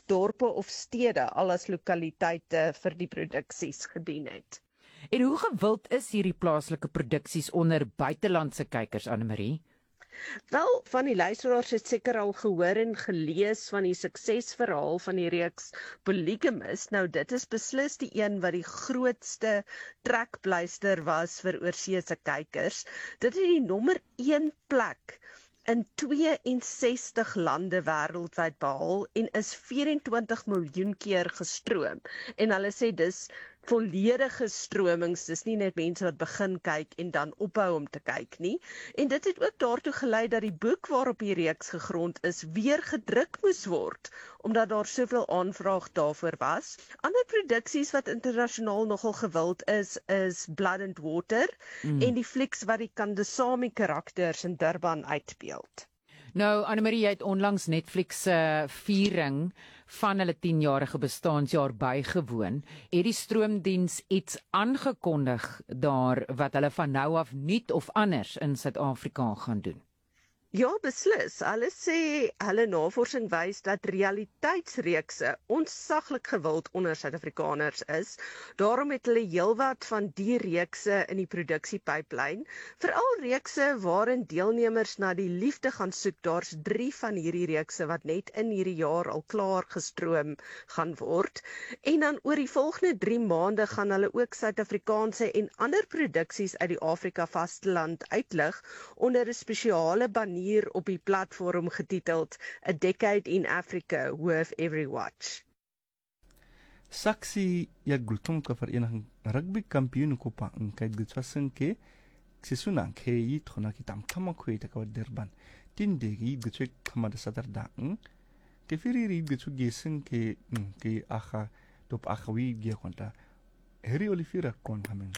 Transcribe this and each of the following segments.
dorpe of stede al as lokaliteite vir die produksies gedien het. En hoe gewild is hierdie plaaslike produksies onder buitelandse kykers, Annemarie? Wel, van die luisteraars het seker al gehoor en gelees van die suksesverhaal van die reeks Polygamus. Nou, dit is beslis die een wat die grootste trekpleister was vir oorseese kykers. Dit het die nommer 1 plek in 62 lande wêreldwyd behaal en is 24 miljoen keer gestroom. En hulle sê dis volledige stromings, dis nie net mense wat begin kyk en dan ophou om te kyk nie. En dit het ook daartoe gelei dat die boek waarop die reeks gegrond is, weer gedruk moes word, omdat daar soveel aanvraag daarvoor was. Ander produksies wat internasionaal nogal gewild is Blood and Water en die flieks wat die Kandasamy karakters in Durban uitbeeld. Nou, Annemarie, jy het onlangs Netflix se viering van hulle 10-jarige bestaanjaar bygewoon. Het die stroomdiens iets aangekondig daar wat hulle van nou af nuut of anders in Suid-Afrika gaan doen? Ja, beslis. Hulle sê hulle navorsing wys dat realiteitsreekse ontsaglik gewild onder Suid-Afrikaners is. Daarom het hulle heelwat van die reekse in die produksiepyplyn. Veral reekse waarin deelnemers na die liefde gaan soek. Daar's 3 van hierdie reekse wat net in hierdie jaar al klaar gestroom gaan word. En dan oor die volgende 3 maande gaan hulle ook Suid-Afrikaanse en ander produksies uit die Afrika vasteland uitlig onder 'n spesiale banner op die platform getiteld A Decade in Africa Worth Every Watch. Saksi ya gultumka vereniging rugby kampioen kopa ngkai gitswasen ke sesunan ke yi thona ki tamthama khoi ta ka Durban tin de gi gitswe khamada satarda ke firi ri gitsu gesen ke akha top akhawi ge konta heri olifira kon hamen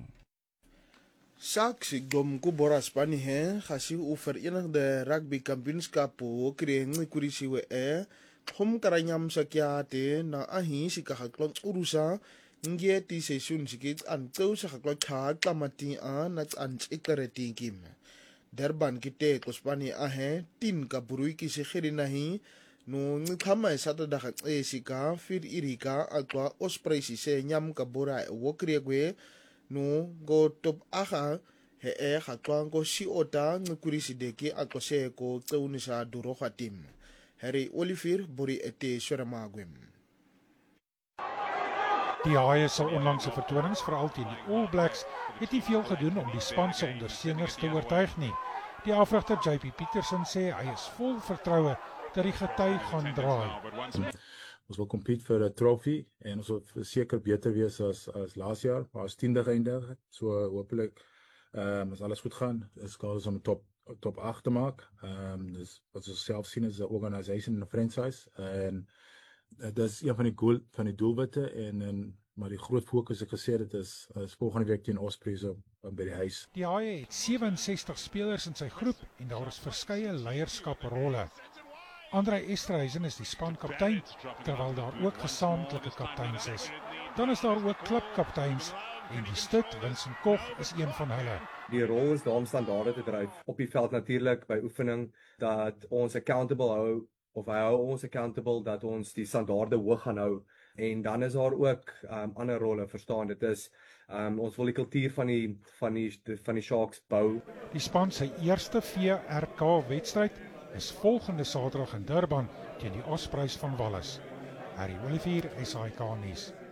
Saksi gom ku boras pani he khasi u verenigde rugby kampioenskap po kreng kurisi we khom karanyam sakya te na ahi sika haklon urusa nge ti session sikit an tau sa haklon kha klamati a na an ikareti kim Durban kite kospani ahe tin ka burui ki se khiri nahi no ngikhama sata da kha sika fir irika atwa ospreisi se nyam ka bora wokri gwe no go top aha he khatwang ko si ota ngkurisi deki akose ko tseunisa duro khatim Harry Olivier bori ete swermagwem. Die Haie se onlangse vertonings veral teen die All Blacks het nie veel gedoen om die span se ondersteuners te oortuig nie. Die afrigter JP Petersen sê hy is vol vertroue dat die gety gaan draai. Ons wil compete vir 'n trofee en ons wil seker beter wees as laas jaar, maar as 10de eindig. So hopelik as alles goed gaan, is ons om top 8 te maak. Dus wat ons self sien is 'n organisation in 'n franchise en dis een van die doelwitte en maar die groot fokus ek gesê dit is volgende week teen Ospreys by die huis. Die Haie het 67 spelers in sy groep en daar is verskeie leierskaprolle. Andrei Esterhuizen is die spankaptein, terwyl daar ook gesamentlike kapteins is. Dan is daar ook klubkapteins en die stut, Vincent Koch, is een van hulle. Die rol is daar om standaarde te dryf op die veld natuurlik by oefening, dat ons accountable hou, of hy hou ons accountable, dat ons die standaarde hoog gaan hou. En dan is daar ook ander rolle, verstaan, dit is, ons wil die kultuur van die Sharks bou. Die span se eerste VRK-wedstryd is volgende Saterdag in Durban teen die Ospreys van Wallis. Harry Olivier, SAK nuus.